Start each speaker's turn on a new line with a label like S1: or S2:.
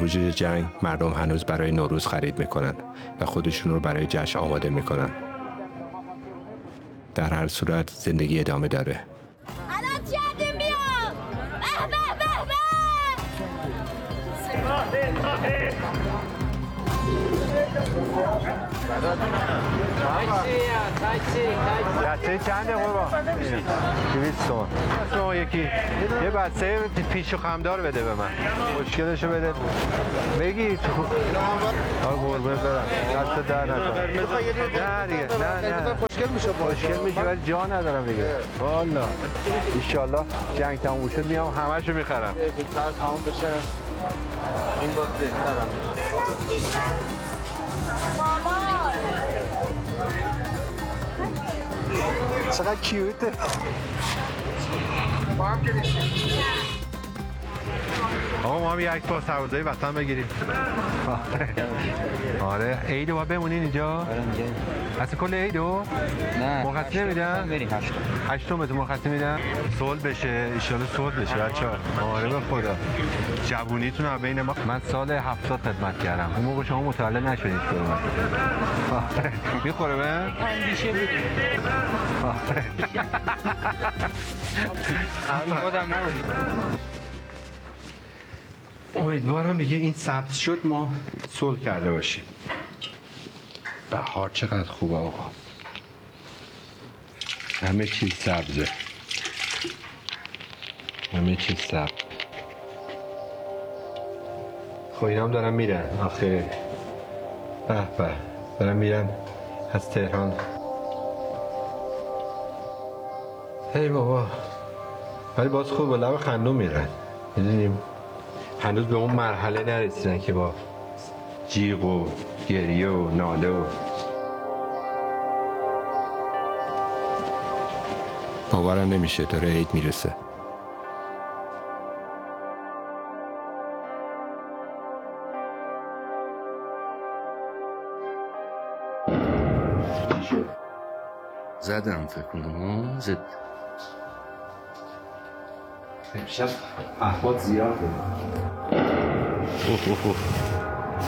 S1: وجود جنگ مردم هنوز برای نوروز خرید میکنن و خودشون رو برای جشن آماده میکنن. در هر صورت زندگی ادامه داره.
S2: الان چی هدیم بیا؟
S3: بچه چنده قربان؟ 200 تومن. شما یکی یه بسته پیش و خمدار بده به من. مشکلشو بده. بگی تو. قربان برم. دست در نکن. نه دیگه. نه. مشکل میشه ولی جا ندارم دیگه. والا. ان جنگ تموم شد میام همه‌شو میخرم. تموم بشه. این باز بهترم. چقدر کیوته. آقا ما هم یک پاس سربازای وطن بگیریم. آره عیدو باید بمونین اینجا؟ اصلا کل عیدو؟
S4: نه
S3: مرخصی نمیدن؟
S4: بریم
S3: هشتم بهتون مرخصی میدن؟ صلح بشه ایشالا صلح بشه بچه‌ها. آره به خدا جوونیتون هم بین ما. من سال 70 خدمت کردم اون موقع شما متولد نشدید که من میخوره به؟
S4: اندیشه بود خودم نبودیم.
S3: امیدوارم دیگه این سبز شد ما صلح کرده باشیم. بهار چقدر خوبه آقا. همه چیز سبزه. همه چیز سبز. خب اینام دارن میرن آخه. به به دارن میرن از تهران. هی بابا ولی باز خوب با لب خندون میرن. میدونیم هنوز به اون مرحله نرسیدن که با جیغ و گریه و ناله و
S1: باورم نمیشه داره عید میرسه.
S5: زدم فکر کنم زد.
S6: امشب احوال زیاده.
S3: اوه